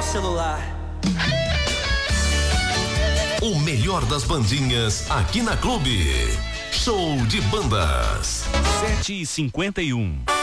celular. O melhor das bandinhas aqui na Clube. Show de bandas. 7h51.